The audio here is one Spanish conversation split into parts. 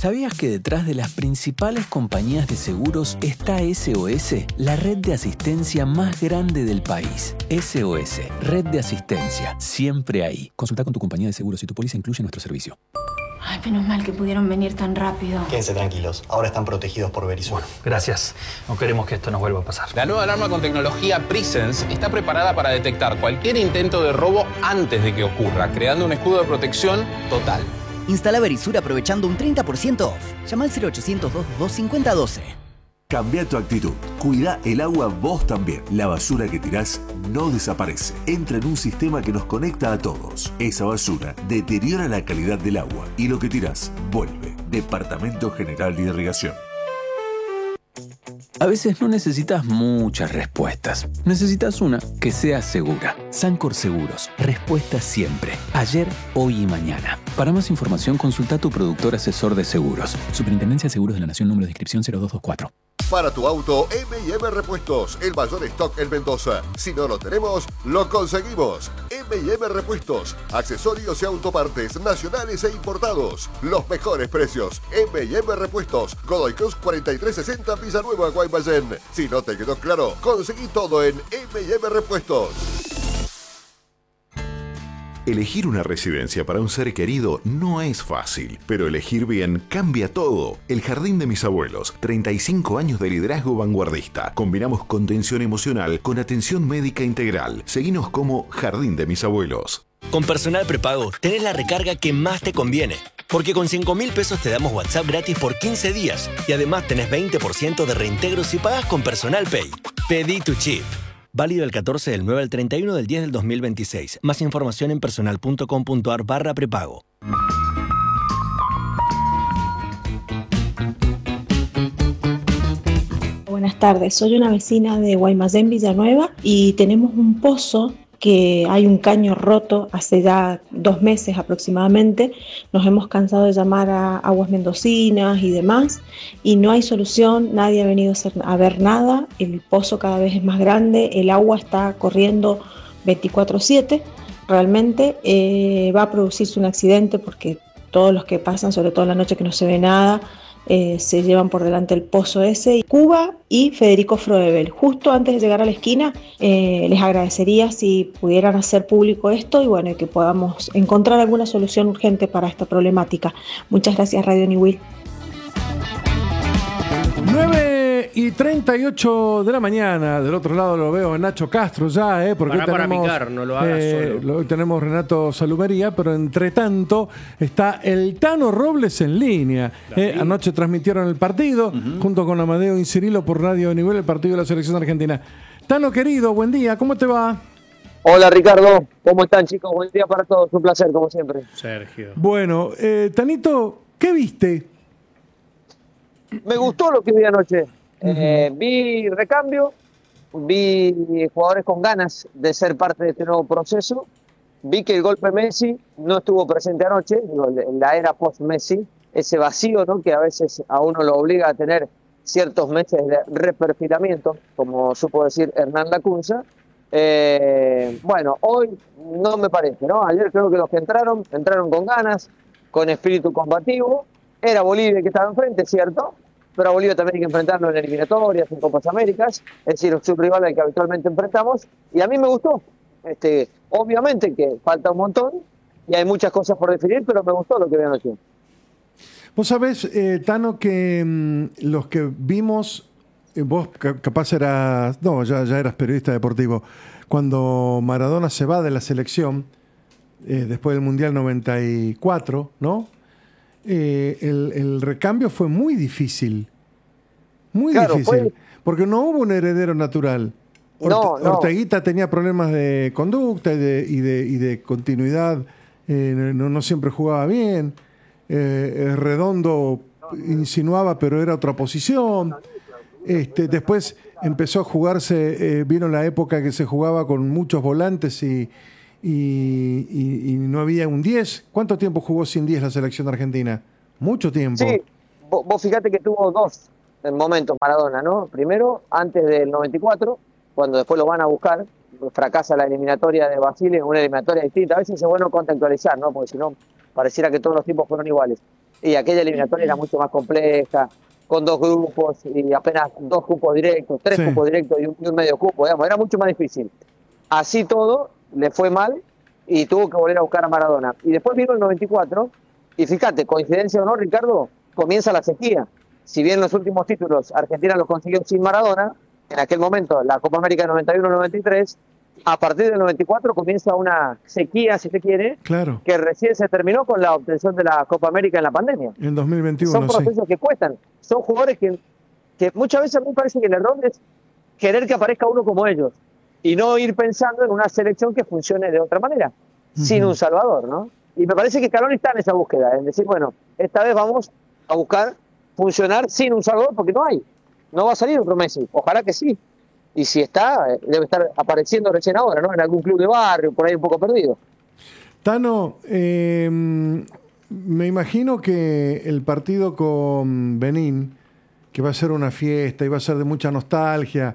¿Sabías que detrás de las principales compañías de seguros está SOS, la red de asistencia más grande del país? SOS, red de asistencia, siempre ahí. Consulta con tu compañía de seguros si tu póliza incluye nuestro servicio. Ay, menos mal que pudieron venir tan rápido. Quédense tranquilos, ahora están protegidos por Verizon. Bueno, gracias. No queremos que esto nos vuelva a pasar. La nueva alarma con tecnología Presence está preparada para detectar cualquier intento de robo antes de que ocurra, creando un escudo de protección total. Instala Verisur aprovechando un 30% off. Llama al 0800-222-5012. Cambia tu actitud. Cuida el agua vos también. La basura que tirás no desaparece. Entra en un sistema que nos conecta a todos. Esa basura deteriora la calidad del agua y lo que tirás vuelve. Departamento General de Irrigación. A veces no necesitas muchas respuestas. Necesitas una que sea segura. Sancor Seguros. Respuesta siempre. Ayer, hoy y mañana. Para más información, consulta a tu productor asesor de seguros. Superintendencia de Seguros de la Nación, número de inscripción 0224. Para tu auto, M&M Repuestos, el mayor stock en Mendoza. Si no lo tenemos, lo conseguimos. M&M Repuestos, accesorios y autopartes nacionales e importados. Los mejores precios. M&M Repuestos, Godoy Cruz 4360 Villanueva, Guaymallén. Si no te quedó claro, conseguí todo en M&M Repuestos. Elegir una residencia para un ser querido no es fácil, pero elegir bien cambia todo. El Jardín de mis abuelos, 35 años de liderazgo vanguardista. Combinamos contención emocional con atención médica integral. Seguinos como Jardín de mis abuelos. Con Personal Prepago tenés la recarga que más te conviene. Porque con 5.000 pesos te damos WhatsApp gratis por 15 días. Y además tenés 20% de reintegro si pagas con Personal Pay. Pedí tu chip. Válido el 14 del 9 al 31 del 10 del 2026. Más información en personal.com.ar/prepago. Buenas tardes, soy una vecina de Guaymallén, Villanueva, y tenemos un pozo que hay un caño roto hace ya 2 meses aproximadamente. Nos hemos cansado de llamar a Aguas Mendocinas y demás y no hay solución, nadie ha venido a ver nada. El pozo cada vez es más grande, el agua está corriendo 24/7. Realmente va a producirse un accidente porque todos los que pasan, sobre todo en la noche que no se ve nada, se llevan por delante el pozo ese. Cuba y Federico Froebel. Justo antes de llegar a la esquina, les agradecería si pudieran hacer público esto y bueno, que podamos encontrar alguna solución urgente para esta problemática. Muchas gracias, Radio Niwil. 9:38 de la mañana. Del otro lado lo veo a Nacho Castro ya, porque para picar, no lo hagas solo. Hoy tenemos Renato Salumería, pero entre tanto está el Tano Robles en línea. Anoche transmitieron el partido junto con Amadeo Incirilo por Radio Nivel, el partido de la selección argentina. Tano querido, buen día, ¿cómo te va? Hola Ricardo, ¿cómo están chicos? Buen día para todos, un placer como siempre. Sergio. Bueno, Tanito, ¿qué viste? Me gustó lo que vi anoche. Vi recambio, vi jugadores con ganas de ser parte de este nuevo proceso. Vi que el golpe Messi no estuvo presente anoche, en la era post-Messi, ese vacío, ¿no?, que a veces a uno lo obliga a tener ciertos meses de reperfilamiento, como supo decir Hernán Lacunza. Bueno, hoy no me parece, ¿no? Ayer creo que los que entraron con ganas, con espíritu combativo. Era Bolivia que estaba enfrente, ¿cierto? Pero a Bolivia también hay que enfrentarlo en eliminatorias, en Copas Américas, es decir, es un rival al que habitualmente enfrentamos, y a mí me gustó. Obviamente que falta un montón, y hay muchas cosas por definir, pero me gustó lo que vi anoche. Vos sabés, Tano, que los que vimos, vos capaz eras, no, ya eras periodista deportivo, cuando Maradona se va de la selección, después del Mundial 94, ¿no? El recambio fue muy difícil. Muy difícil. Porque no hubo un heredero natural. Orteguita tenía problemas de conducta y de continuidad. No siempre jugaba bien. Redondo insinuaba, pero era otra posición. Después empezó a jugarse, vino la época que se jugaba con muchos volantes y no había un 10. ¿Cuánto tiempo jugó sin 10 la selección argentina? Mucho tiempo. Sí, vos fíjate que tuvo 2 momentos Maradona, ¿no? Primero, antes del 94, cuando después lo van a buscar, fracasa la eliminatoria de Basile, una eliminatoria distinta. A veces es bueno contextualizar, ¿no? Porque si no, pareciera que todos los tiempos fueron iguales. y aquella eliminatoria era mucho más compleja, con 2 grupos y apenas 2 cupos directos, 3 cupos directos y un medio cupo, digamos, era mucho más difícil. Así todo, le fue mal y tuvo que volver a buscar a Maradona. Y después vino el 94, y fíjate, coincidencia o no, Ricardo, comienza la sequía. Si bien los últimos títulos Argentina los consiguió sin Maradona, en aquel momento la Copa América 91-93, a partir del 94 comienza una sequía, si se quiere, que recién se terminó con la obtención de la Copa América en la pandemia. En 2021, son procesos que cuestan. Son jugadores que muchas veces a mí me parece que el error es querer que aparezca uno como ellos y no ir pensando en una selección que funcione de otra manera, sin un salvador, ¿no? Y me parece que Scaloni está en esa búsqueda, en decir, bueno, esta vez vamos a buscar funcionar sin un salvador porque no hay. No va a salir otro Messi. Ojalá que sí. Y si está, debe estar apareciendo recién ahora, ¿no? En algún club de barrio, por ahí un poco perdido. Tano, me imagino que el partido con Benín, que va a ser una fiesta y va a ser de mucha nostalgia,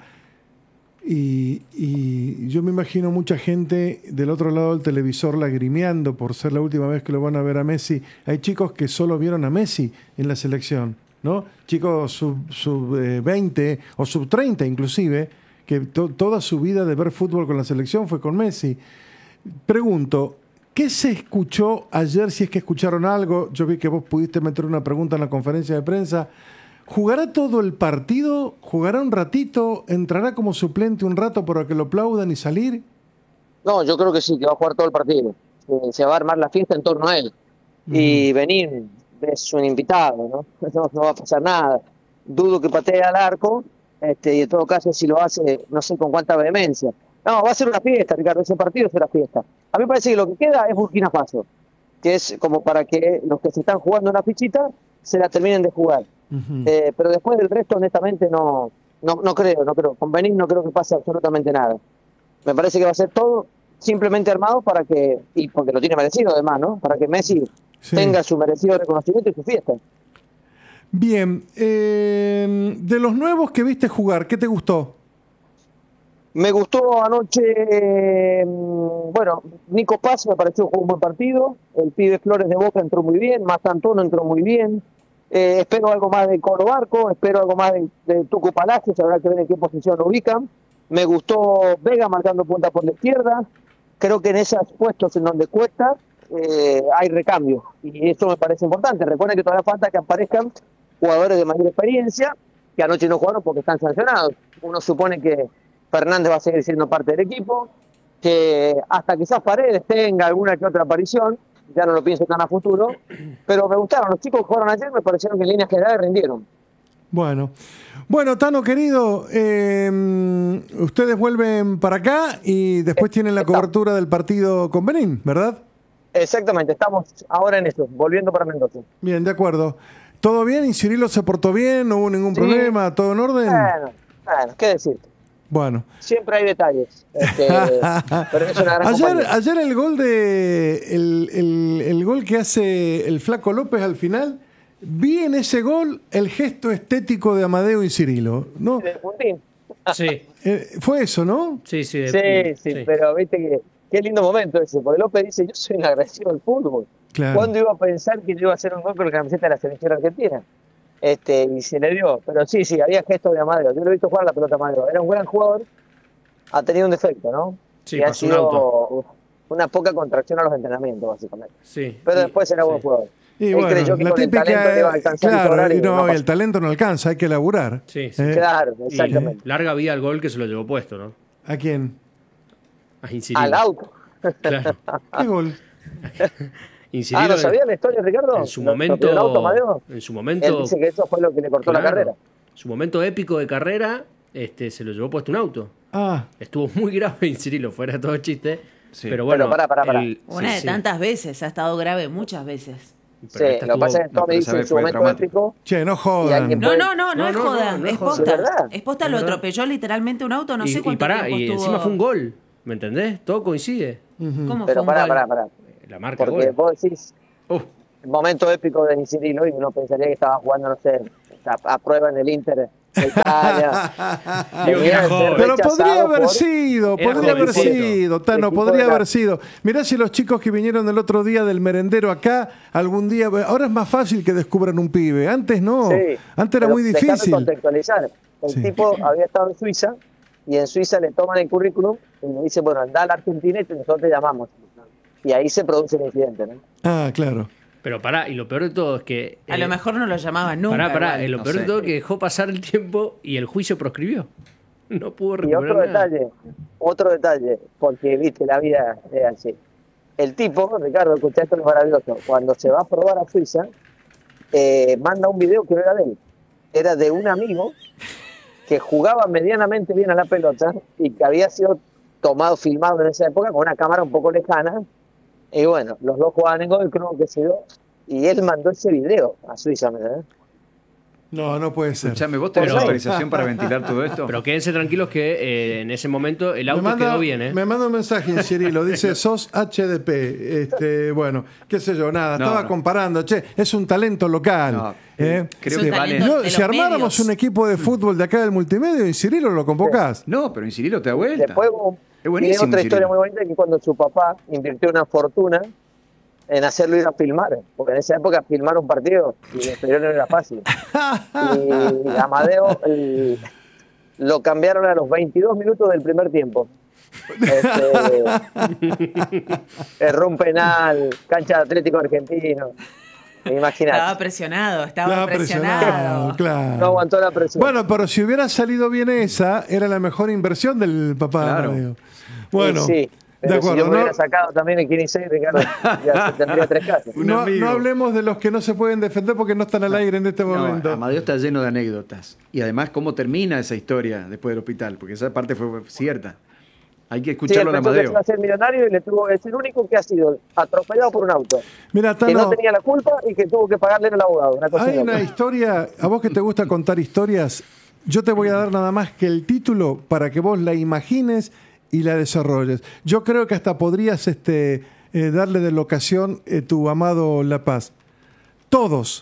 y yo me imagino mucha gente del otro lado del televisor lagrimeando por ser la última vez que lo van a ver a Messi. Hay chicos que solo vieron a Messi en la selección, ¿no? Chicos sub 20 o sub 30 inclusive, que toda su vida de ver fútbol con la selección fue con Messi. Pregunto, ¿qué se escuchó ayer, si es que escucharon algo? Yo vi que vos pudiste meter una pregunta en la conferencia de prensa. ¿Jugará todo el partido? ¿Jugará un ratito? ¿Entrará como suplente un rato para que lo aplaudan y salir? No, yo creo que sí, que va a jugar todo el partido. Se va a armar la fiesta en torno a él. Y Benín es un invitado, ¿no? No va a pasar nada. Dudo que patee al arco, y en todo caso si lo hace, no sé con cuánta vehemencia. No, va a ser una fiesta, Ricardo, ese partido será fiesta. A mí me parece que lo que queda es Burkina Faso, que es como para que los que se están jugando una fichita se la terminen de jugar. Pero después del resto, honestamente, no creo. Con Benín no creo que pase absolutamente nada. Me parece que va a ser todo simplemente armado para que, y porque lo tiene merecido además, ¿no? Para que Messi tenga su merecido reconocimiento y su fiesta. Bien, de los nuevos que viste jugar, ¿qué te gustó? Me gustó anoche, bueno, Nico Paz me pareció que jugó un buen partido, el pibe Flores de Boca entró muy bien, Mastantuono entró muy bien, espero algo más de Colo Barco, espero algo más de Tucu Palacios, habrá que ver en qué posición lo ubican. Me gustó Vega marcando punta por la izquierda, creo que en esos puestos en donde cuesta hay recambio, y eso me parece importante. Recuerden que todavía falta que aparezcan jugadores de mayor experiencia, que anoche no jugaron porque están sancionados. Uno supone que Fernández va a seguir siendo parte del equipo, que hasta quizás Paredes tenga alguna que otra aparición, ya no lo pienso tan a futuro, pero me gustaron, los chicos que jugaron ayer me parecieron que en líneas generales rindieron. Bueno, Tano querido, ustedes vuelven para acá y después tienen la cobertura del partido con Benín, ¿verdad? Exactamente, estamos ahora en eso, volviendo para Mendoza. Bien, de acuerdo. ¿Todo bien? ¿Y Cirilo se portó bien? ¿No hubo ningún problema? ¿Todo en orden? Bueno, ¿qué decirte? Bueno. Siempre hay detalles. Pero es una gran ayer el gol el gol que hace el Flaco López al final, vi en ese gol el gesto estético de Amadeo y Cirilo, ¿no? Sí. Fue eso, ¿no? Sí, sí, pero viste que qué lindo momento ese, porque López dice, yo soy un agresivo del fútbol. Claro. ¿Cuándo iba a pensar que yo iba a hacer un gol con la camiseta de la selección argentina? Y se le dio, pero sí, había gestos de Amadeo. Yo lo he visto jugar la pelota a Amadeo. Era un gran jugador, ha tenido un defecto, ¿no? Sí, y ha sido una poca contracción a los entrenamientos, básicamente. Sí. Pero después era buen jugador. Y él bueno, creyó que la con el talento le iba a alcanzar claro, y el talento no alcanza, hay que laburar. Sí. Claro, exactamente. Larga vida al gol que se lo llevó puesto, ¿no? ¿A quién? A Incirilo. Al auto. Claro. ¿Qué gol? Incirilo, ¿no sabía la historia, Ricardo? En su momento, él dice que eso fue lo que le cortó la carrera. Su momento épico de carrera, se lo llevó puesto un auto. Estuvo muy grave Incirilo, fuera de todo chiste. Sí. Pero bueno, pará. Una de tantas veces, ha estado grave muchas veces. Sí, lo que pasa es que todo me dice en su momento épico. Che, no jodan. No es joda, es posta. Es posta, lo atropelló literalmente un auto, no sé cuánto tiempo estuvo. Y encima fue un gol, ¿me entendés? Todo coincide. ¿Cómo pero fue un pará. La marca porque gol. Vos decís el momento épico de Incirilo y uno pensaría que estaba jugando, no sé, a prueba en el Inter Italia. Pero podría haber sido, Tano, podría haber sido. Mirá si los chicos que vinieron el otro día del merendero acá, algún día, ahora es más fácil que descubran un pibe, antes no, antes era muy difícil. Contextualizar. El tipo había estado en Suiza y en Suiza le toman el currículum y le dicen, bueno, anda a la Argentina y nosotros te llamamos. Y ahí se produce el incidente, ¿no? Ah, claro. Pero pará, y lo peor de todo es que... a lo mejor no lo llamaban nunca. Pará, lo peor de todo es que dejó pasar el tiempo y el juicio proscribió. No pudo recuperar nada. Otro detalle, porque viste, la vida es así. El tipo, Ricardo, escuchá, esto es maravilloso, cuando se va a probar a Suiza, manda un video que no era de él, era de un amigo que jugaba medianamente bien a la pelota y que había sido filmado en esa época con una cámara un poco lejana. Y bueno, los dos jugaban en Godoy Cruz, qué sé yo, y él mandó ese video a Suiza, ¿verdad? No puede ser. Escuchame, ¿vos tenés autorización para ventilar todo esto? Pero quédense tranquilos que en ese momento el auto quedó bien, ¿eh? Me manda un mensaje en Cirilo, dice, sos HDP. Bueno, qué sé yo, nada, estaba comparando. Che, es un talento local. Creo que vale. Si armáramos un equipo de fútbol de acá del multimedio, y Cirilo lo convocás. No, pero en Cirilo te da vuelta. Después, es buenísimo. Tiene otra historia muy bonita, que cuando su papá invirtió una fortuna en hacerlo ir a filmar, porque en esa época filmar un partido y el exterior no era fácil. Y Amadeo lo cambiaron a los 22 minutos del primer tiempo. Erró un penal, cancha de Atlético Argentino. Imagínate. Estaba presionado. Claro. No aguantó la presión. Bueno, pero si hubiera salido bien esa, era la mejor inversión del papá de Amadeo. Bueno. Sí. Pero de acuerdo, si yo me hubiera sacado también el 15, Ricardo, ya tendría 3 casos. No hablemos de los que no se pueden defender porque no están al aire en este momento. Amadeo está lleno de anécdotas. Y además, cómo termina esa historia después del hospital, porque esa parte fue cierta. Hay que escucharlo a Amadeo. Que iba a ser millonario y es el único que ha sido atropellado por un auto. Mira, Tano, que no tenía la culpa y que tuvo que pagarle al abogado. Hay una historia, a vos que te gusta contar historias, yo te voy a dar nada más que el título para que vos la imagines y la desarrolles. Yo creo que hasta podrías darle de locación tu amado La Paz. Todos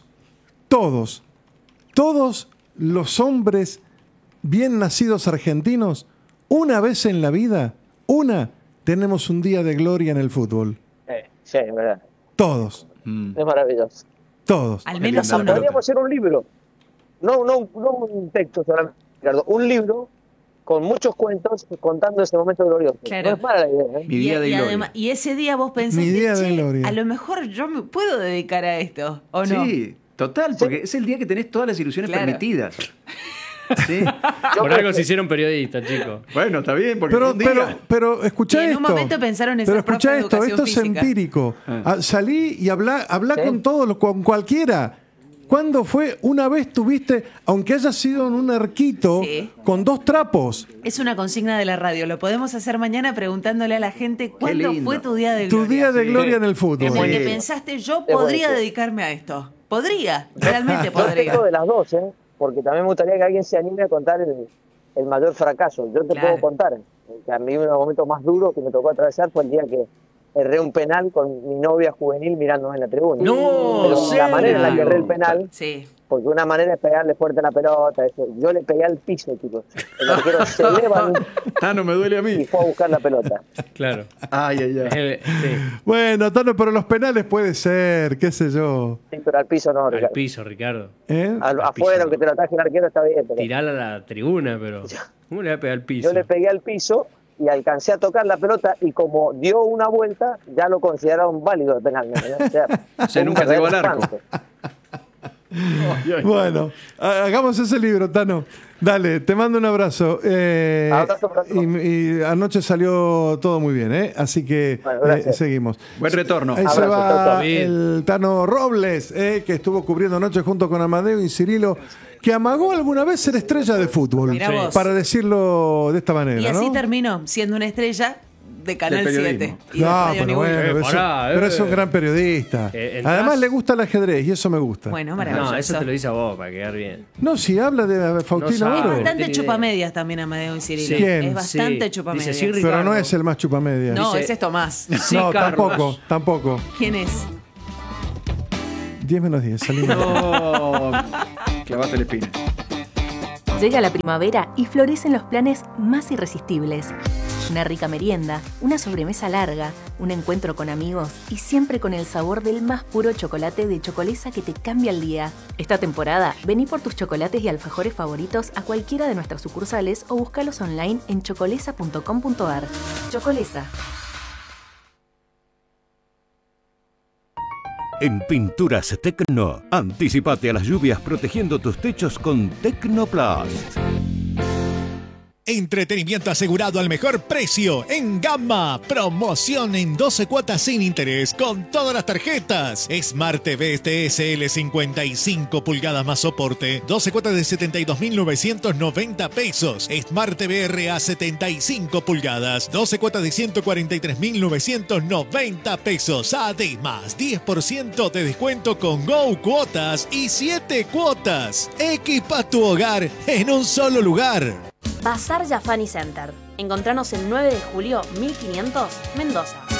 los hombres bien nacidos argentinos, una vez en la vida, tenemos un día de gloria en el fútbol. Sí, es verdad. Todos. Es maravilloso. Todos. Al menos uno. Podríamos hacer un libro. No un texto solamente, Ricardo. Un libro con muchos cuentos contando ese momento glorioso. Claro. No es mala la idea, ¿eh? Mi día de gloria. Y ese día vos pensaste, a lo mejor yo me puedo dedicar a esto, ¿o no? Sí, total, porque es el día que tenés todas las ilusiones permitidas. Sí. Por algo se hicieron periodistas, chicos. Bueno, está bien, porque pero escuchá esto. En un momento pensaron en ser profe de educación esto física. Es empírico. Salí y habla con todos, con cualquiera. ¿Cuándo fue? Una vez tuviste, aunque haya sido en un arquito, con 2 trapos. Es una consigna de la radio. Lo podemos hacer mañana preguntándole a la gente cuándo fue tu día de gloria. Tu día de gloria en el fútbol. En el que pensaste, yo podría dedicarme a esto. Realmente podría. Yo de las dos, porque también me gustaría que alguien se anime a contar el mayor fracaso. Yo te puedo contar que a mí uno de los momentos más duros que me tocó atravesar fue el día que erré un penal con mi novia juvenil mirándome en la tribuna. Pero la manera en la que erré el penal, porque una manera es pegarle fuerte a la pelota, eso. Yo le pegué al piso, chicos. El arquero se levantó Tano, me duele a mí. y fue a buscar la pelota. Claro. Ay. Bueno, Tano, pero los penales puede ser, qué sé yo. Sí, pero al piso no, Ricardo. Al piso, Ricardo. Afuera, aunque te lo ataje el arquero, está bien. Pero... Tirala a la tribuna, pero ¿cómo le va a pegar al piso? Yo le pegué al piso y alcancé a tocar la pelota y como dio una vuelta, ya lo consideraron válido el penal. O sea, nunca llegó al arco. Bueno, hagamos ese libro, Tano. Dale, te mando un abrazo. Y anoche salió todo muy bien, así que seguimos. Buen retorno. Ahí se va el Tano Robles, que estuvo cubriendo anoche junto con Amadeo y Cirilo, que amagó alguna vez ser estrella de fútbol, para decirlo de esta manera. Y así terminó siendo una estrella de Canal 7. No, pero bueno, pero es un gran periodista. Además le gusta el ajedrez y eso me gusta. Bueno, maravilloso. No, eso te lo dice a vos para quedar bien. No, si habla de Faustino Oro. Es bastante chupamedias también Amadeo y Cirilo. ¿Quién? Es bastante chupamedias. Dice, pero no es el más chupamedias. No, ese es Tomás. No, tampoco. ¿Quién es? 10 menos 10, salimos. No, clavaste la espina. Llega la primavera y florecen los planes más irresistibles. Una rica merienda, una sobremesa larga, un encuentro con amigos y siempre con el sabor del más puro chocolate de Chocolesa que te cambia el día. Esta temporada, vení por tus chocolates y alfajores favoritos a cualquiera de nuestras sucursales o búscalos online en chocolesa.com.ar. Chocolesa. En Pinturas Tecno, anticipate a las lluvias protegiendo tus techos con Tecnoplast. Entretenimiento asegurado al mejor precio en Gamma. Promoción en 12 cuotas sin interés con todas las tarjetas. Smart TV TSL 55 pulgadas más soporte. 12 cuotas de 72.990 pesos. Smart TV RA 75 pulgadas. 12 cuotas de 143.990 pesos. Además, 10% de descuento con Go Cuotas y 7 cuotas. Equipa tu hogar en un solo lugar. Bazar Jafani Center. Encontranos el 9 de julio 1500, Mendoza.